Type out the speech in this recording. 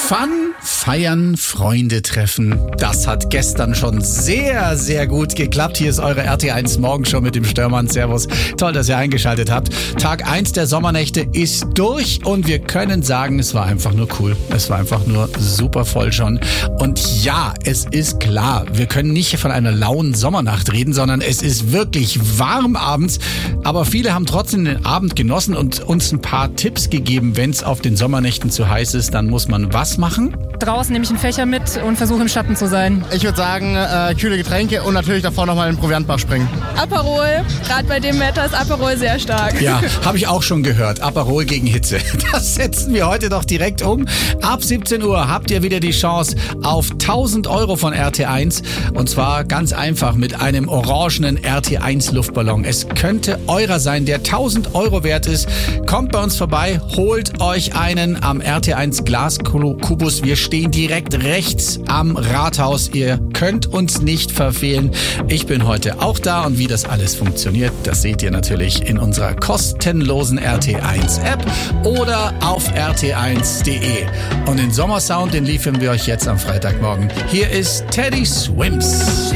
Fun, feiern, Freunde treffen. Das hat gestern schon sehr, sehr gut geklappt. Hier ist eure RT1 Morgenshow mit dem Störmann. Servus. Toll, dass ihr eingeschaltet habt. Tag 1 der Sommernächte ist durch und wir können sagen, es war einfach nur cool. Es war einfach nur super voll schon. Und ja, es ist klar, wir können nicht von einer lauen Sommernacht reden, sondern es ist wirklich warm abends. Aber viele haben trotzdem den Abend genossen und uns ein paar Tipps gegeben, wenn es auf den Sommernächten zu heiß ist, dann muss man was machen? Draußen nehme ich einen Fächer mit und versuche im Schatten zu sein. Ich würde sagen, kühle Getränke und natürlich davor nochmal in den Proviantbach springen. Aperol, gerade bei dem Wetter ist Aperol sehr stark. Ja, habe ich auch schon gehört. Aperol gegen Hitze. Das setzen wir heute doch direkt um. Ab 17 Uhr habt ihr wieder die Chance auf 1000 Euro von RT1. Und zwar ganz einfach mit einem orangenen RT1 Luftballon. Es könnte eurer sein, der 1000 Euro wert ist. Kommt bei uns vorbei, holt euch einen am RT1 Glaskubus. Wir stehen direkt rechts am Rathaus. Ihr könnt uns nicht verfehlen. Ich bin heute auch da und wie das alles funktioniert, das seht ihr natürlich in unserer kostenlosen RT1 App oder auf rt1.de. Und den Sommersound, den liefern wir euch jetzt am Freitagmorgen. Hier ist Teddy Swims.